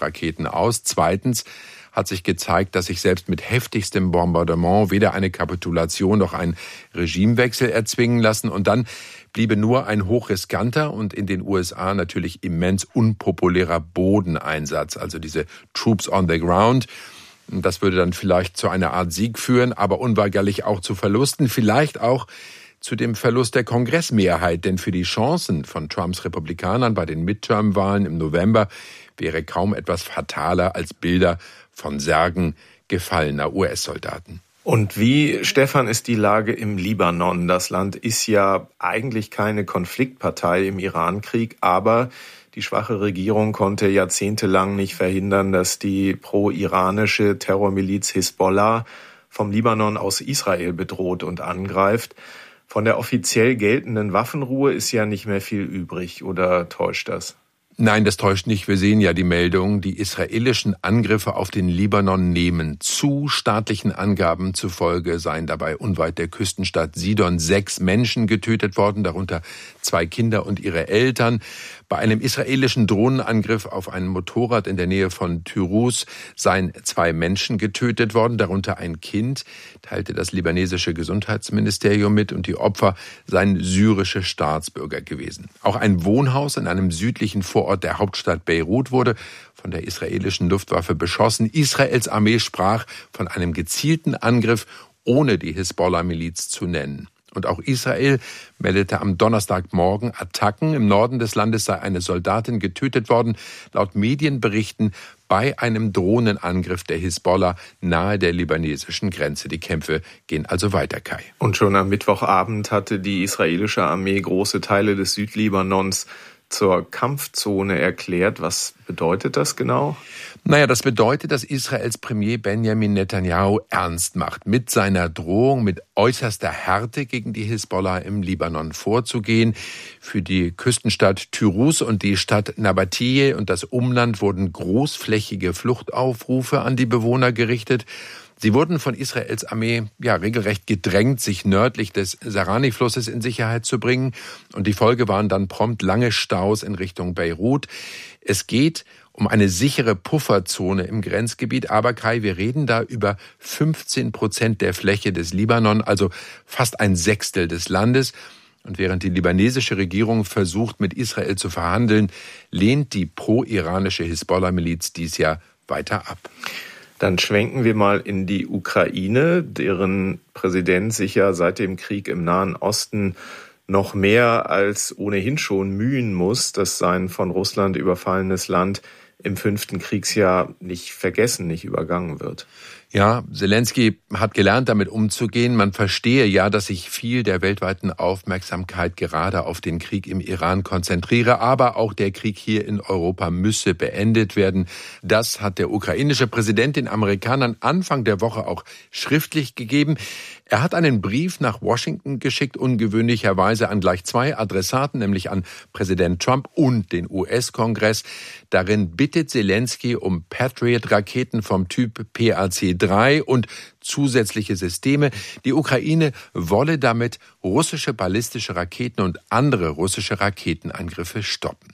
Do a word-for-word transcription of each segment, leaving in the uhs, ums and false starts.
Taurus-Raketen aus. Zweitens hat sich gezeigt, dass sich selbst mit heftigstem Bombardement weder eine Kapitulation noch ein Regimewechsel erzwingen lassen. Und dann bliebe nur ein hochriskanter und in den U S A natürlich immens unpopulärer Bodeneinsatz, also diese Troops on the ground. Das würde dann vielleicht zu einer Art Sieg führen, aber unweigerlich auch zu Verlusten, vielleicht auch zu dem Verlust der Kongressmehrheit. Denn für die Chancen von Trumps Republikanern bei den Midterm-Wahlen im November wäre kaum etwas fataler als Bilder von Särgen gefallener U S-Soldaten. Und wie, Stefan, ist die Lage im Libanon? Das Land ist ja eigentlich keine Konfliktpartei im Irankrieg, aber die schwache Regierung konnte jahrzehntelang nicht verhindern, dass die pro-iranische Terrormiliz Hisbollah vom Libanon aus Israel bedroht und angreift. Von der offiziell geltenden Waffenruhe ist ja nicht mehr viel übrig, oder täuscht das? Nein, das täuscht nicht. Wir sehen ja die Meldung, die israelischen Angriffe auf den Libanon nehmen zu. Staatlichen Angaben zufolge seien dabei unweit der Küstenstadt Sidon sechs Menschen getötet worden, darunter zwei Kinder und ihre Eltern. Bei einem israelischen Drohnenangriff auf ein Motorrad in der Nähe von Tyrus seien zwei Menschen getötet worden, darunter ein Kind, teilte das libanesische Gesundheitsministerium mit, und die Opfer seien syrische Staatsbürger gewesen. Auch ein Wohnhaus in einem südlichen Vorort der Hauptstadt Beirut wurde von der israelischen Luftwaffe beschossen. Israels Armee sprach von einem gezielten Angriff, ohne die Hisbollah-Miliz zu nennen. Und auch Israel meldete am Donnerstagmorgen Attacken. Im Norden des Landes sei eine Soldatin getötet worden, laut Medienberichten bei einem Drohnenangriff der Hisbollah nahe der libanesischen Grenze. Die Kämpfe gehen also weiter, Kai. Und schon am Mittwochabend hatte die israelische Armee große Teile des Südlibanons zur Kampfzone erklärt. Was bedeutet das genau? Naja, das bedeutet, dass Israels Premier Benjamin Netanyahu ernst macht, mit seiner Drohung, mit äußerster Härte gegen die Hisbollah im Libanon vorzugehen. Für die Küstenstadt Tyrus und die Stadt Nabatiyeh und das Umland wurden großflächige Fluchtaufrufe an die Bewohner gerichtet. Sie wurden von Israels Armee ja regelrecht gedrängt, sich nördlich des Sarani-Flusses in Sicherheit zu bringen. Und die Folge waren dann prompt lange Staus in Richtung Beirut. Es geht um eine sichere Pufferzone im Grenzgebiet. Aber Kai, wir reden da über fünfzehn Prozent der Fläche des Libanon, also fast ein Sechstel des Landes. Und während die libanesische Regierung versucht, mit Israel zu verhandeln, lehnt die pro-iranische Hisbollah-Miliz dies Jahr weiter ab. Dann schwenken wir mal in die Ukraine, deren Präsident sich ja seit dem Krieg im Nahen Osten noch mehr als ohnehin schon mühen muss, dass sein von Russland überfallenes Land im fünften Kriegsjahr nicht vergessen, nicht übergangen wird. Ja, Zelensky hat gelernt, damit umzugehen. Man verstehe ja, dass sich viel der weltweiten Aufmerksamkeit gerade auf den Krieg im Iran konzentriere. Aber auch der Krieg hier in Europa müsse beendet werden. Das hat der ukrainische Präsident den Amerikanern Anfang der Woche auch schriftlich gegeben. Er hat einen Brief nach Washington geschickt, ungewöhnlicherweise an gleich zwei Adressaten, nämlich an Präsident Trump und den U S-Kongress. Darin bittet Zelensky um Patriot-Raketen vom Typ P A C drei und zusätzliche Systeme. Die Ukraine wolle damit russische ballistische Raketen und andere russische Raketenangriffe stoppen.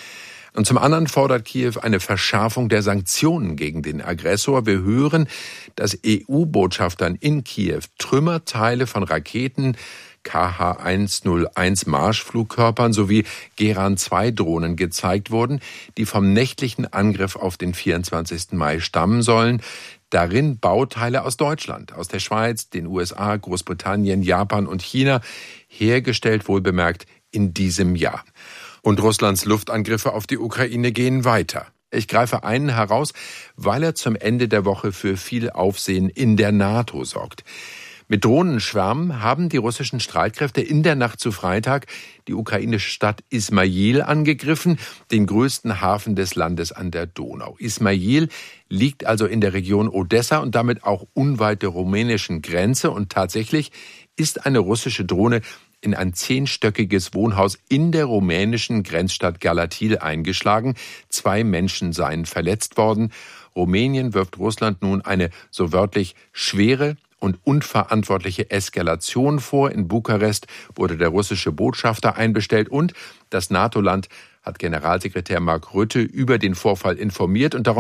Und zum anderen fordert Kiew eine Verschärfung der Sanktionen gegen den Aggressor. Wir hören, dass E U-Botschaftern in Kiew Trümmerteile von Raketen, K H hunderteins Marschflugkörpern sowie Geran zwei Drohnen gezeigt wurden, die vom nächtlichen Angriff auf den vierundzwanzigsten Mai stammen sollen. Darin Bauteile aus Deutschland, aus der Schweiz, den U S A, Großbritannien, Japan und China, hergestellt wohlbemerkt in diesem Jahr. Und Russlands Luftangriffe auf die Ukraine gehen weiter. Ich greife einen heraus, weil er zum Ende der Woche für viel Aufsehen in der NATO sorgt. Mit Drohnenschwärmen haben die russischen Streitkräfte in der Nacht zu Freitag die ukrainische Stadt Ismail angegriffen, den größten Hafen des Landes an der Donau. Ismail liegt also in der Region Odessa und damit auch unweit der rumänischen Grenze. Und tatsächlich ist eine russische Drohne in ein zehnstöckiges Wohnhaus in der rumänischen Grenzstadt Galatil eingeschlagen. Zwei Menschen seien verletzt worden. Rumänien wirft Russland nun eine so wörtlich schwere und unverantwortliche Eskalation vor. In Bukarest wurde der russische Botschafter einbestellt und das NATO-Land hat Generalsekretär Mark Rutte über den Vorfall informiert und darum